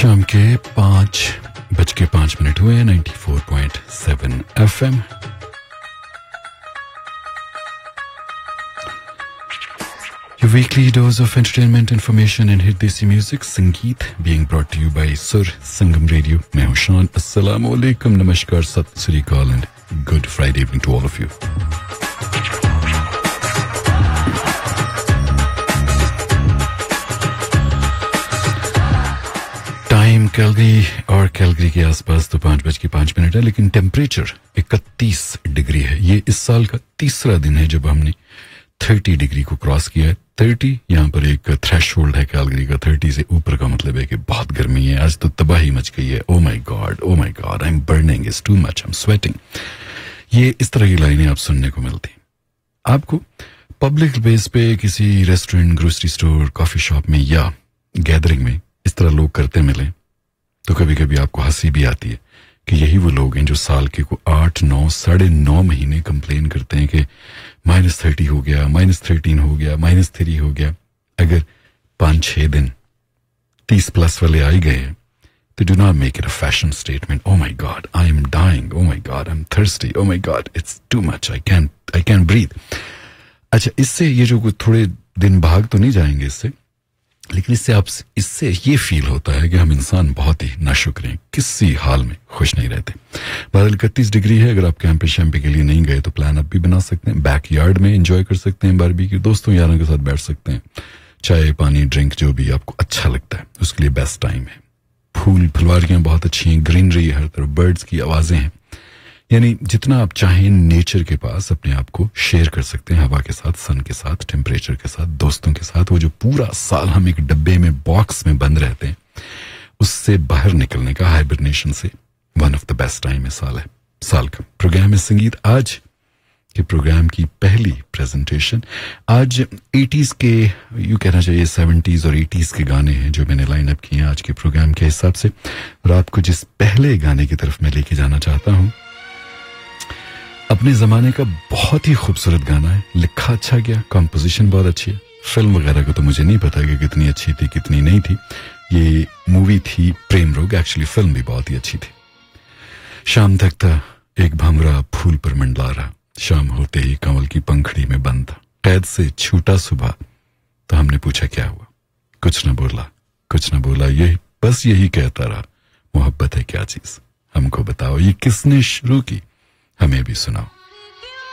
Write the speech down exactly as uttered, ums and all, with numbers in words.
शाम के पाँच बज के पाँच मिनट हुए हैं ninety four point seven F M. Your weekly dose of entertainment, information and hit desi music, संगीत being brought to you by Sur Sangam Radio. मैं हूं शान। अस्सलाम वालेकुम, नमस्कार, सत श्री अकाल and good Friday evening to all of you. Time Calgary और कैलगरी के आसपास तो पाँच बज के पाँच मिनट है, लेकिन टेम्परेचर इकतीस डिग्री है। ये इस साल का तीसरा दिन है जब हमने तीस डिग्री को क्रॉस किया है। तीस यहाँ पर एक थ्रेशोल्ड है कैलगरी का। तीस से ऊपर का मतलब है कि बहुत गर्मी है। आज तो तबाही मच गई है। Oh my God, oh my God, I am burning, it's too much, I am sweating. ये इस तरह की लाइनें आप सुनने को मिलती। आपको पब्लिक प्लेस पे किसी restaurant, grocery store, coffee shop में या गैदरिंग में इस तरह लोग करते मिले तो कभी कभी आपको हंसी भी आती है कि यही वो लोग हैं जो साल के को आठ नौ साढ़े नौ महीने कंप्लेन करते हैं कि माइनस थर्टी हो गया, माइनस थर्टीन हो गया, माइनस थ्री हो गया। अगर पाँच छः दिन तीस प्लस वाले आ ही गए हैं तो do not make it a fashion statement. O my God, I am dying, O my God, I am thirsty, O my God, it's too much, I can I can breathe. अच्छा, इससे ये जो थोड़े दिन भाग तो नहीं जाएंगे इससे, लेकिन इससे आप इससे ये फील होता है कि हम इंसान बहुत ही नाशुक्र हैं, किसी हाल में खुश नहीं रहते। बादल इकतीस डिग्री है। अगर आप कैंपे शैम्पे के लिए नहीं गए तो प्लान आप भी बना सकते हैं। बैकयार्ड में एंजॉय कर सकते हैं, बारबेक्यू, दोस्तों यारों के साथ बैठ सकते हैं। चाय पानी ड्रिंक जो भी आपको अच्छा लगता है उसके लिए बेस्ट टाइम है। फूल फुलवारियां बहुत अच्छी हैं, ग्रीनरी हर तरफ, बर्ड्स की आवाजें हैं। यानी जितना आप चाहें नेचर के पास अपने आप को शेयर कर सकते हैं, हवा के साथ, सन के साथ, टेम्परेचर के साथ, दोस्तों के साथ। वो जो पूरा साल हम एक डब्बे में, बॉक्स में बंद रहते हैं, उससे बाहर निकलने का, हाइबरनेशन से, one of the best time है साल है साल का। प्रोग्राम है संगीत। आज के प्रोग्राम की पहली प्रेजेंटेशन आज एटीज के, यू कहना चाहिए सेवेंटीज और एटीज के गाने हैं जो मैंने लाइन अप किए हैं आज के प्रोग्राम के हिसाब से। और आपको जिस पहले गाने की तरफ मैं लेके जाना चाहता हूं, अपने जमाने का बहुत ही खूबसूरत गाना है, लिखा अच्छा गया, कंपोजिशन बहुत अच्छी है। फिल्म वगैरह को तो मुझे नहीं पता कि कितनी अच्छी थी कितनी नहीं थी। ये मूवी थी प्रेम रोग, एक्चुअली फिल्म भी बहुत ही अच्छी थी। शाम तक था एक भंवरा फूल पर मंडला रहा, शाम होते ही कंवल की पंखड़ी में बंद था। कैद से छूटा सुबह तो हमने पूछा क्या हुआ, कुछ न बोला, कुछ न बोला, यही बस यही कहता रहा, मोहब्बत है क्या चीज, हमको बताओ, ये किसने शुरू की, हमें भी सुनाओ।